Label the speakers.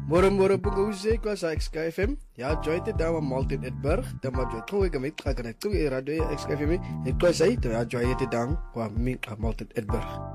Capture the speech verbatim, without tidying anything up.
Speaker 1: Moro moro punguse kwa sa X K F M. Ya jointe dama Maltin Edberg, dama joit ko gamit ka kana tu radio X K F M. Ko sai to ya joite dang kwa mi Maltin Edberg.